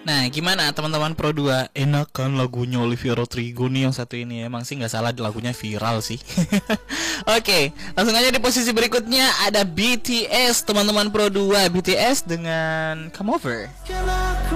Nah, gimana teman-teman Pro 2? Enak kan lagunya Olivia Rodrigo nih yang satu ini. Emang sih nggak salah, lagunya viral sih. Oke, langsung aja di posisi berikutnya ada BTS teman-teman Pro 2. BTS dengan Come Over.